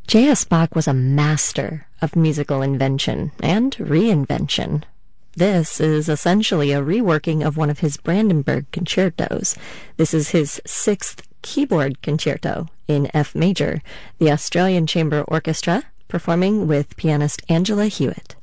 J.S. Bach was a master of musical invention and reinvention. This is essentially a reworking of one of his Brandenburg concertos. This is his sixth keyboard concerto in F major, the Australian Chamber Orchestra performing with pianist Angela Hewitt.